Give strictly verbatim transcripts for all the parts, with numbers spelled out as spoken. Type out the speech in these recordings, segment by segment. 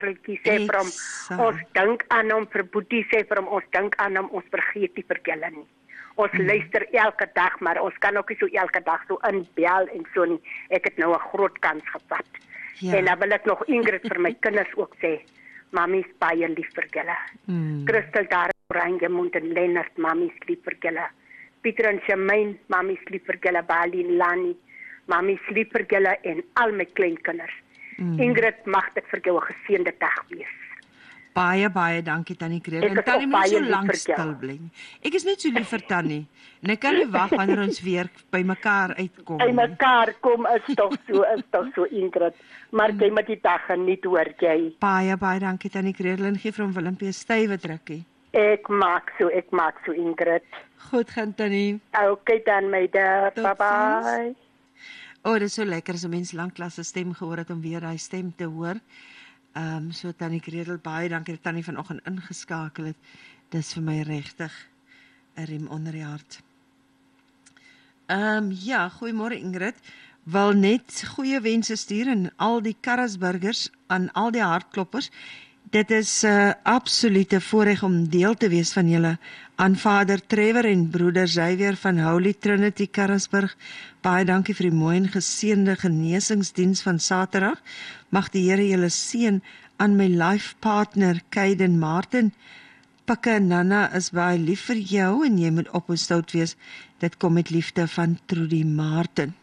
Boetjie sê vir hom, ons dink aan hom, vir Boetie sê vir hom, ons dink aan hom, ons vergeet nie vir julle nie. Ons mm. luister elke dag, maar ons kan ook nie so elke dag so inbel en so nie. Ek het nou 'n groot kans gevat. Ja. En dan wil ek nog Ingrid vir my kinders ook sê, mami is baie lief vir julle. Mm. Christel daar, Oranjemond en Lennart, mami is lief vir julle. Pieter en Shamaine, mami is lief vir julle, Bali en Lani, mami is lief vir julle en al my kleinkinders. Mm. Ingrid, mag dit vir jou 'n geseënde dag wees. Baie, baie dankie Tannie Krede. En Tannie moet so lank stil bly. Ek is net so lief vir Tannie. En ek kan nie wag wanneer ons weer by mekaar uitkom. By mekaar kom is tog so, is tog so Ingrid. Maar jy moet die dag geniet, hoor jy. Baie, baie dankie Tannie Krede. En gee vir hom Willempie 'n stywe drukkie. Ek maak so, ek maak so Ingrid. Goed gaan Tannie. Okay dan meide. Bye bye. O, oh, dit is so lekker as 'n mens lanklaas se stem gehoor het om weer hy stem te hoor. Ehm um, so Tannie Kredel, baie dankie dat Tannie vanoggend ingeskakel het. Dis vir my regtig 'n riem onder die hart. Ehm um, ja, goeiemôre Ingrid. Wil net goeie wense stuur aan al die Karasburgers, aan al die hartkloppers. Dit is 'n uh, absolute voorreg om deel te wees van julle, aan Vader Trevor en broeder Xavier van Holy Trinity Karasburg. Baie dankie vir die mooi en geseënde genesingsdiens van Saterdag. Mag die Here julle seën. Aan my life partner Kaiden Martin. Pikke en Nana is baie lief vir jou en jy moet ophou stout wees. Dit kom met liefde van Trudy Martin.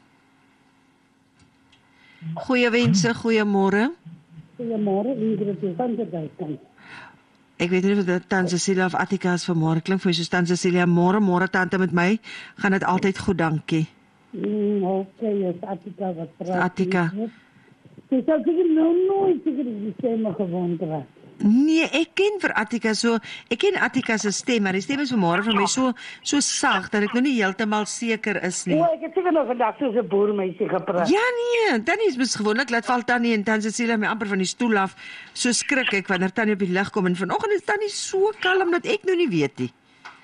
Goeie wense, goeiemôre. Goeiemôre, Ingrid, hoe gaan dit by jou? Ek weet nie of dit Tante Cecilia of Attika is vanmôre. Klink vir my soos Tante Cecilia. Môre, môre Tante met my. Gaan dit altyd goed, dankie. Mm, okay, is Attika wat praat. Attika. Sy sê jy nou nooit seker die stemme gewoon raak. Nee, ek ken vir Attika so, ek ken Attika se stem, maar die stem is vanmôre vir my so so sag dat ek nou nie heeltemal seker is nie. O, ek het seker nog vandag soos 'n boermeisie gepraat. Ja nee, Tannie is mos gewoonlik laat val Tannie en Tante Cecilia my amper van die stoel af. So skrik ek wanneer Tannie op die lig kom en vanoggend is Tannie so kalm dat ek nou nie weet nie.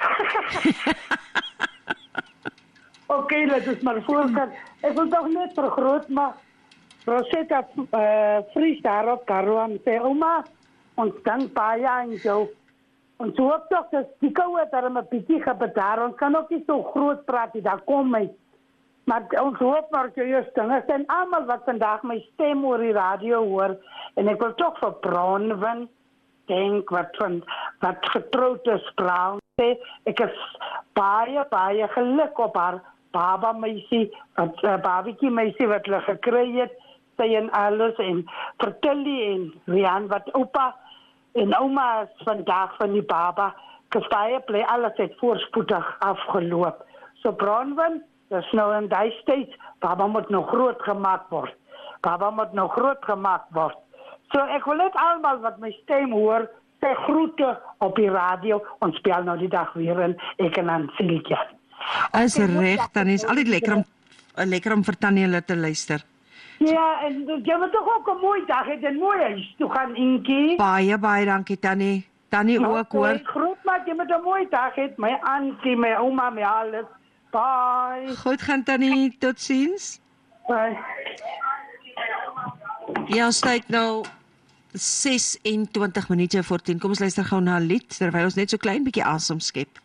Okay, dit is maar voorskat. Ek wil toch net vergroot, maar Rosetta uh, Vries daarop, Karoan, sê, oma, ons dank baie aan jou. Ons hoop toch dat die kou het daar een beetje gebedaar. Ons kan ook niet zo groot praten, daar kom mij. Maar ons hoop maar dat je juist dingen zijn allemaal wat vandaag mijn stem oor die radio hoor. En ik wil toch voor Bronwyn, denk wat van wat getrouwd is, Brown. Ik heb baie, baie geluk op haar baba meisie, wat uh, babetjie meisie wat hulle gekry het. Sy en alles en vertel en Rian wat opa en oma is vandaag van die baba. Kastaie bly alles het voorspoedig afgeloop. So Bronwyn, dis nou in die steeds, baba moet nog groot gemaakt word. Baba moet nog groot gemaakt word. So ek wil net almal wat my stem hoor, sê groete op die radio. Ons speel nou die dag weer in, ek en aan Silja. Is reg, dan is altyd lekker om lekker om vir Tannie hulle te luister. Ja, en jy moet toch ook een mooie dag het en mooi huis toe gaan, Inkie. Baie, baie dankie, Tannie. Tannie ook, okay, hoor. Groot maak, jy moet een mooie dag het. My auntie, my oma, my alles. Bye. Goed gaan, Tannie. Tot ziens. Bye. Ja, ons tyd nou ses en twintig minute voor tien. Kom ons luister gou na 'n lied, terwyl ons net so klein bietjie asem skep.